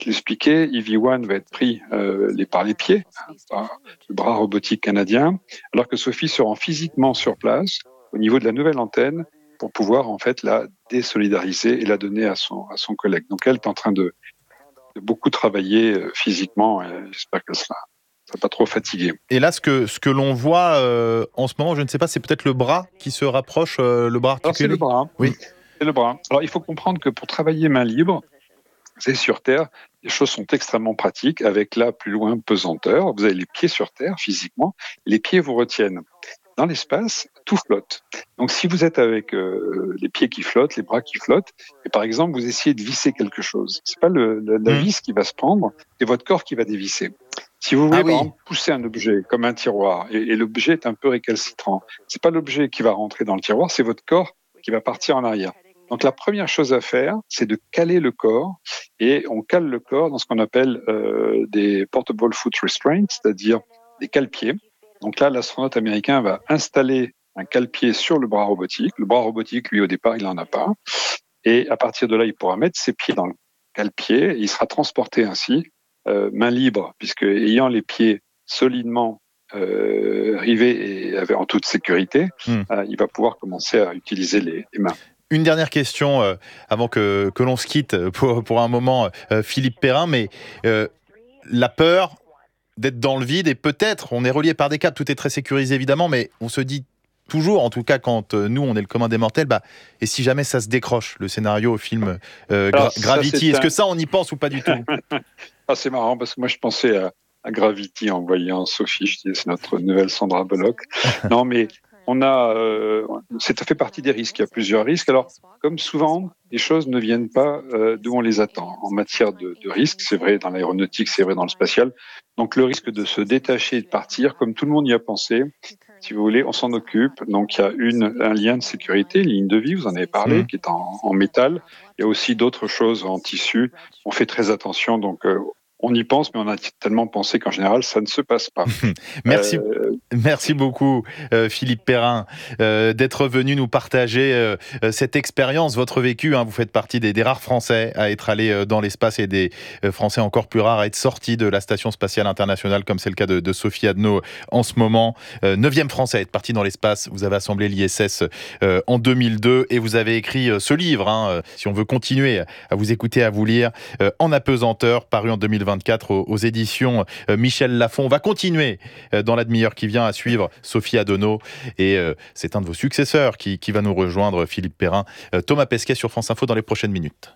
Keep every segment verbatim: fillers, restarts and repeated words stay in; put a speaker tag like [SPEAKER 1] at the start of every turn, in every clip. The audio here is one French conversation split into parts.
[SPEAKER 1] je l'expliquais, E V un va être pris euh, les, par les pieds, hein, par le bras robotique canadien, alors que Sophie se rend physiquement sur place, au niveau de la nouvelle antenne, pour pouvoir en fait la désolidariser et la donner à son, à son collègue. Donc elle est en train de, de beaucoup travailler euh, physiquement, et j'espère qu'elle sera, sera pas trop fatiguée.
[SPEAKER 2] Et là, ce que, ce que l'on voit euh, en ce moment, je ne sais pas, c'est peut-être le bras qui se rapproche, euh, le bras articulé.
[SPEAKER 1] Alors c'est le bras.
[SPEAKER 2] Oui.
[SPEAKER 1] C'est le bras. Alors il faut comprendre que pour travailler main libre, c'est sur Terre, les choses sont extrêmement pratiques, avec là, plus loin, pesanteur. Vous avez les pieds sur Terre, physiquement, les pieds vous retiennent. Dans l'espace, tout flotte. Donc, si vous êtes avec euh, les pieds qui flottent, les bras qui flottent, et par exemple, vous essayez de visser quelque chose, c'est pas le, le, la vis qui va se prendre, c'est votre corps qui va dévisser. Si vous voulez, ah, par oui. exemple, pousser un objet comme un tiroir, et, et l'objet est un peu récalcitrant, c'est pas l'objet qui va rentrer dans le tiroir, c'est votre corps qui va partir en arrière. Donc, la première chose à faire, c'est de caler le corps, et on cale le corps dans ce qu'on appelle euh, des portable foot restraints, c'est-à-dire des cale-pieds. Donc là, l'astronaute américain va installer un cale-pied sur le bras robotique. Le bras robotique, lui, au départ, il n'en a pas. Et à partir de là, il pourra mettre ses pieds dans le cale-pied. Il sera transporté ainsi, euh, main libre, puisque ayant les pieds solidement euh, rivés et en toute sécurité, mmh. euh, il va pouvoir commencer à utiliser les, les mains.
[SPEAKER 2] Une dernière question euh, avant que, que l'on se quitte pour, pour un moment, euh, Philippe Perrin, mais euh, la peur d'être dans le vide et peut-être, on est relié par des câbles, tout est très sécurisé évidemment, mais on se dit toujours, en tout cas quand euh, nous on est le commun des mortels, bah, et si jamais ça se décroche, le scénario au film euh, Gra- ça, Gravity, est-ce un... que ça on y pense ou pas du tout?
[SPEAKER 1] Ah, c'est marrant parce que moi je pensais à, à Gravity en voyant Sophie, je disais c'est notre nouvelle Sandra Bullock. Non mais on a, euh, ça fait partie des risques. Il y a plusieurs risques. Alors, comme souvent, les choses ne viennent pas euh, d'où on les attend. En matière de, de risques, c'est vrai dans l'aéronautique, c'est vrai dans le spatial. Donc, le risque de se détacher et de partir, comme tout le monde y a pensé, si vous voulez, on s'en occupe. Donc, il y a une, un lien de sécurité, une ligne de vie, vous en avez parlé, mmh. qui est en, en métal. Il y a aussi d'autres choses en tissu. On fait très attention. Donc, euh, on y pense, mais on a tellement pensé qu'en général, ça ne se passe pas.
[SPEAKER 2] Merci, euh... merci beaucoup, euh, Philippe Perrin, euh, d'être venu nous partager euh, cette expérience, votre vécu. Hein. Vous faites partie des, des rares Français à être allés dans l'espace et des Français encore plus rares à être sortis de la Station Spatiale Internationale, comme c'est le cas de, de Sophie Adno en ce moment. Euh, neuvième Français à être parti dans l'espace. Vous avez assemblé l'I S S euh, en deux mille deux et vous avez écrit euh, ce livre, hein, si on veut continuer à vous écouter, à vous lire, euh, En apesanteur, paru en deux mille vingt-quatre aux éditions Michel Lafon. On va continuer dans la demi-heure qui vient à suivre Sophie Adno et c'est un de vos successeurs qui, qui va nous rejoindre, Philippe Perrin. Thomas Pesquet sur France Info dans les prochaines minutes.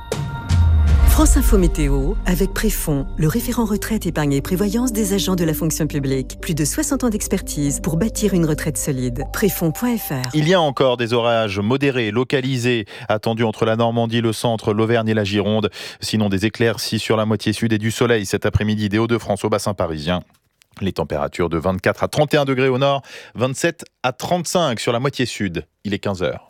[SPEAKER 3] France Info Météo avec Préfond, le référent retraite, épargne et prévoyance des agents de la fonction publique. Plus de soixante ans d'expertise pour bâtir une retraite solide. Préfond point f r.
[SPEAKER 2] Il y a encore des orages modérés, localisés, attendus entre la Normandie, le centre, l'Auvergne et la Gironde. Sinon des éclaircies sur la moitié sud et du soleil cet après-midi des Hauts-de-France au bassin parisien. Les températures de vingt-quatre à trente et un degrés au nord, vingt-sept à trente-cinq sur la moitié sud. Il est quinze heures.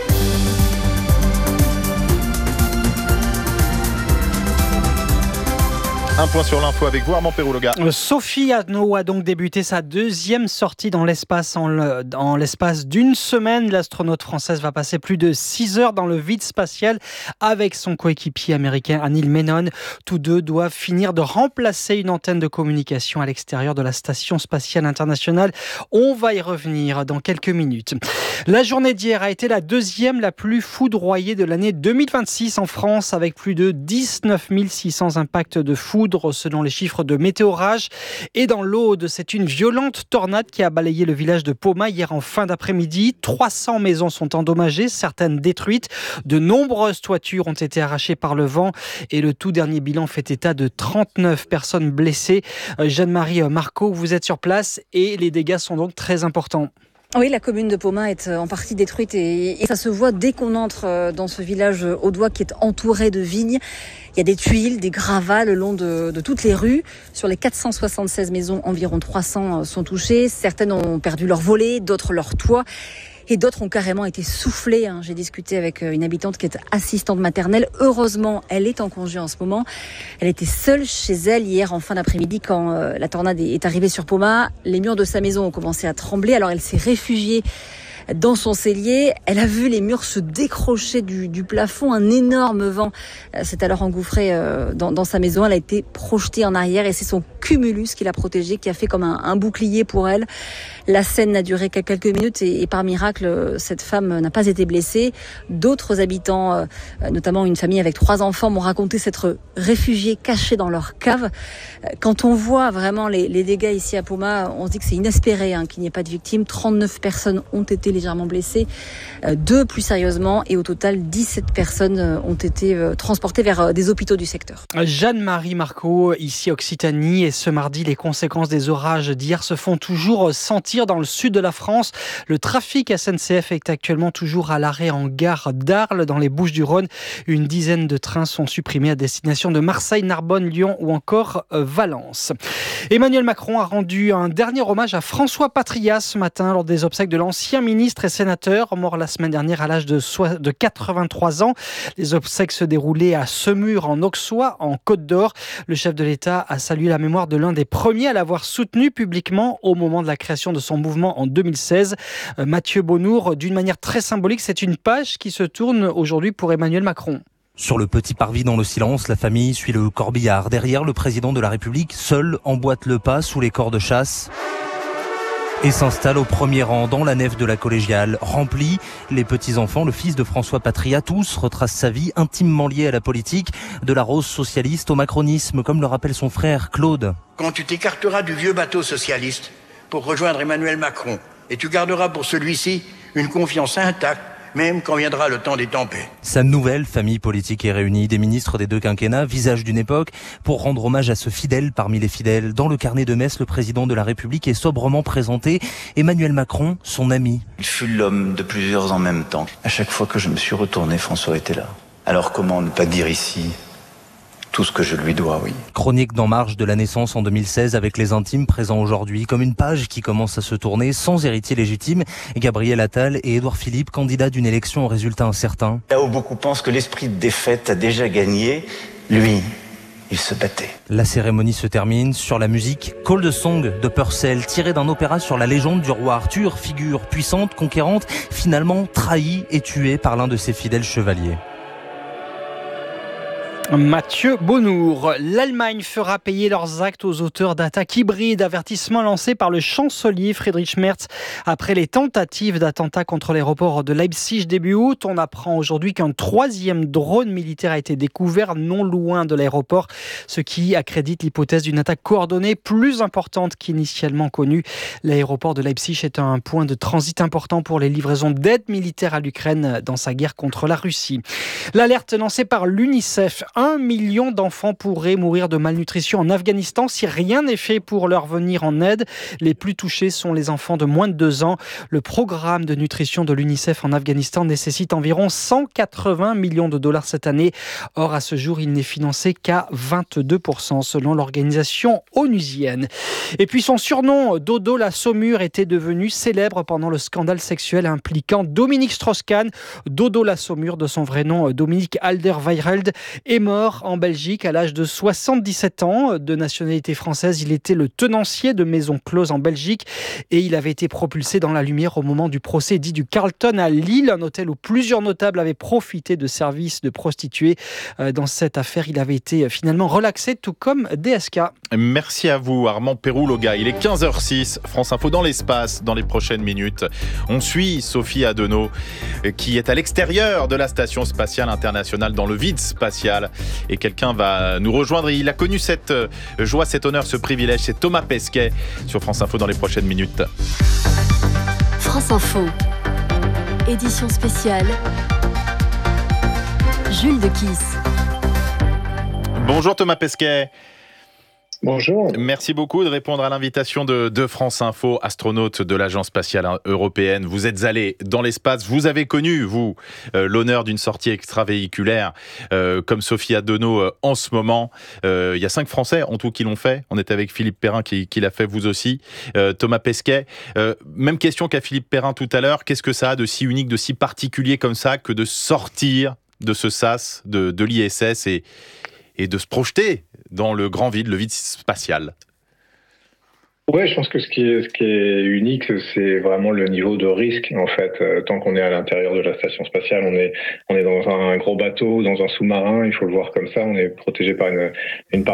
[SPEAKER 2] Un point sur l'info avec vous, Armand Perroulogha.
[SPEAKER 4] Sophie Adno a donc débuté sa deuxième sortie dans l'espace en, le, dans l'espace d'une semaine. L'astronaute française va passer plus de six heures dans le vide spatial avec son coéquipier américain Anil Menon. Tous deux doivent finir de remplacer une antenne de communication à l'extérieur de la Station Spatiale Internationale. On va y revenir dans quelques minutes. La journée d'hier a été la deuxième la plus foudroyée de l'année deux mille vingt-six en France, avec plus de dix-neuf mille six cents impacts de foudre selon les chiffres de Météorage. Et dans l'Aude, c'est une violente tornade qui a balayé le village de Poma hier en fin d'après-midi. trois cents maisons sont endommagées, certaines détruites. De nombreuses toitures ont été arrachées par le vent et le tout dernier bilan fait état de trente-neuf personnes blessées. Jeanne-Marie Marco, vous êtes sur place et les dégâts sont donc très importants.
[SPEAKER 5] Oui, la commune de Poma est en partie détruite et, et ça se voit dès qu'on entre dans ce village audois qui est entouré de vignes. Il y a des tuiles, des gravats le long de, de toutes les rues. Sur les quatre cent soixante-seize maisons, environ trois cents sont touchées. Certaines ont perdu leur volet, d'autres leur toit. Et d'autres ont carrément été soufflées. J'ai discuté avec une habitante qui est assistante maternelle. Heureusement, elle est en congé en ce moment. Elle était seule chez elle hier en fin d'après-midi quand la tornade est arrivée sur Poma. Les murs de sa maison ont commencé à trembler. Alors elle s'est réfugiée dans son cellier. Elle a vu les murs se décrocher du, du plafond, un énorme vent s'est alors engouffré dans, dans sa maison. Elle a été projetée en arrière et c'est son cumulus qui l'a protégée, qui a fait comme un, un bouclier pour elle. La scène n'a duré qu'à quelques minutes et, et par miracle, cette femme n'a pas été blessée. D'autres habitants, notamment une famille avec trois enfants, m'ont raconté s'être réfugiés cachés dans leur cave. Quand on voit vraiment les, les dégâts ici à Poma, on se dit que c'est inespéré hein, qu'il n'y ait pas de victimes. trente-neuf personnes ont été légèrement blessées, deux plus sérieusement et au total dix-sept personnes ont été transportées vers des hôpitaux du secteur.
[SPEAKER 4] Jeanne-Marie Marco, ici Occitanie, et ce mardi, les conséquences des orages d'hier se font toujours sentir dans le sud de la France. Le trafic S N C F est actuellement toujours à l'arrêt en gare d'Arles, dans les Bouches-du-Rhône. Une dizaine de trains sont supprimés à destination de Marseille, Narbonne, Lyon ou encore Valence. Emmanuel Macron a rendu un dernier hommage à François Patriat ce matin lors des obsèques de l'ancien ministre et sénateur, mort la semaine dernière à l'âge de, so- de quatre-vingt-trois ans. Les obsèques se déroulaient à Semur, en Auxois, en Côte d'Or. Le chef de l'État a salué la mémoire de l'un des premiers à l'avoir soutenu publiquement au moment de la création de son mouvement en deux mille seize. Euh, Mathieu Bonnour, d'une manière très symbolique, c'est une page qui se tourne aujourd'hui pour Emmanuel Macron.
[SPEAKER 6] Sur le petit parvis dans le silence, la famille suit le corbillard. Derrière, le président de la République, seul, emboîte le pas sous les corps de chasse et s'installe au premier rang dans la nef de la collégiale. Remplie, les petits-enfants, le fils de François Patriat, tous retracent sa vie intimement liée à la politique, de la rose socialiste au macronisme, comme le rappelle son frère Claude.
[SPEAKER 7] Quand tu t'écarteras du vieux bateau socialiste pour rejoindre Emmanuel Macron, et tu garderas pour celui-ci une confiance intacte, même quand viendra le temps des tempêtes.
[SPEAKER 6] Sa nouvelle famille politique est réunie, des ministres des deux quinquennats, visage d'une époque, pour rendre hommage à ce fidèle parmi les fidèles. Dans le carnet de messe, le président de la République est sobrement présenté. Emmanuel Macron, son ami.
[SPEAKER 8] Il fut l'homme de plusieurs en même temps. À chaque fois que je me suis retourné, François était là. Alors comment ne pas dire ici tout ce que je lui dois, oui.
[SPEAKER 6] Chronique d'En Marche de la naissance en deux mille seize avec les intimes présents aujourd'hui, comme une page qui commence à se tourner sans héritier légitime. Gabriel Attal et Édouard Philippe, candidats d'une élection au résultat incertain.
[SPEAKER 8] Là où beaucoup pensent que l'esprit de défaite a déjà gagné, lui, il se battait.
[SPEAKER 6] La cérémonie se termine sur la musique Cold Song de Purcell, tiré d'un opéra sur la légende du roi Arthur, figure puissante, conquérante, finalement trahie et tuée par l'un de ses fidèles chevaliers.
[SPEAKER 4] Mathieu Bonnour. L'Allemagne fera payer leurs actes aux auteurs d'attaques hybrides. Avertissement lancé par le chancelier Friedrich Merz après les tentatives d'attentats contre l'aéroport de Leipzig début août. On apprend aujourd'hui qu'un troisième drone militaire a été découvert non loin de l'aéroport, ce qui accrédite l'hypothèse d'une attaque coordonnée plus importante qu'initialement connue. L'aéroport de Leipzig est un point de transit important pour les livraisons d'aide militaire à l'Ukraine dans sa guerre contre la Russie. L'alerte lancée par l'UNICEF. Un million d'enfants pourraient mourir de malnutrition en Afghanistan si rien n'est fait pour leur venir en aide. Les plus touchés sont les enfants de moins de deux ans. Le programme de nutrition de l'UNICEF en Afghanistan nécessite environ cent quatre-vingts millions de dollars cette année. Or, à ce jour, il n'est financé qu'à vingt-deux pour cent selon l'organisation onusienne. Et puis son surnom, Dodo la Saumure, était devenu célèbre pendant le scandale sexuel impliquant Dominique Strauss-Kahn. Dodo la Saumure, de son vrai nom Dominique Alder-Weireld, est mort en Belgique à l'âge de soixante-dix-sept ans. De nationalité française, il était le tenancier de Maison Close en Belgique et il avait été propulsé dans la lumière au moment du procès dit du Carlton à Lille, un hôtel où plusieurs notables avaient profité de services de prostituées. Dans cette affaire, il avait été finalement relaxé, tout comme D S K.
[SPEAKER 2] Merci à vous, Armand Péroux-Loga. Il est quinze heures six, France Info dans l'espace. Dans les prochaines minutes, on suit Sophie Adenau, qui est à l'extérieur de la Station Spatiale Internationale, dans le vide spatial. Et quelqu'un va nous rejoindre. Il a connu cette joie, cet honneur, ce privilège. C'est Thomas Pesquet sur France Info dans les prochaines minutes.
[SPEAKER 9] France Info, édition spéciale, Jules de Kiss.
[SPEAKER 2] Bonjour Thomas Pesquet.
[SPEAKER 10] Bonjour.
[SPEAKER 2] Merci beaucoup de répondre à l'invitation de, de France Info, astronaute de l'Agence spatiale européenne. Vous êtes allé dans l'espace, vous avez connu, vous, euh, l'honneur d'une sortie extravéhiculaire euh, comme Sophie Adenau euh, en ce moment. Euh, il y a cinq Français en tout qui l'ont fait. On était avec Philippe Perrin qui, qui l'a fait, vous aussi. Euh, Thomas Pesquet, euh, même question qu'à Philippe Perrin tout à l'heure. Qu'est-ce que ça a de si unique, de si particulier comme ça que de sortir de ce sas, de, de l'I S S et, et de se projeter dans le grand vide, le vide spatial?
[SPEAKER 10] Ouais, je pense que ce qui est, ce qui est unique, c'est vraiment le niveau de risque. En fait, euh, tant qu'on est à l'intérieur de la station spatiale, on est, on est dans un gros bateau, dans un sous-marin. Il faut le voir comme ça. On est protégé par une, une